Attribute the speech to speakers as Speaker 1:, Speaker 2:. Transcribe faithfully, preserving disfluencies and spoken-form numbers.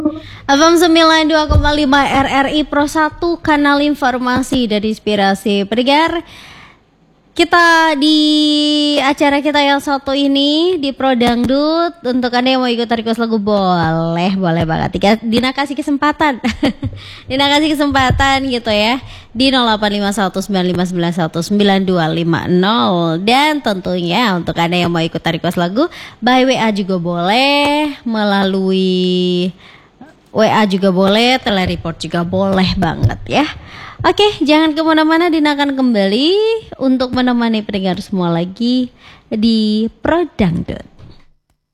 Speaker 1: F M sembilan puluh dua koma lima R R I Pro satu, kanal informasi dan inspirasi. Pendengar, kita di acara kita yang satu ini di Pro Dangdut, untuk Anda yang mau ikut request lagu boleh, boleh banget. Dina kasih kesempatan. Dina kasih kesempatan gitu ya di nol delapan lima satu sembilan lima sembilan satu sembilan dua lima nol. Dan tentunya untuk Anda yang mau ikut request lagu by W A juga boleh, melalui W A juga boleh, telereport juga boleh banget ya. Oke, jangan kemana-mana, Dina akan kembali untuk menemani pendengar semua lagi di Pro Dangdut.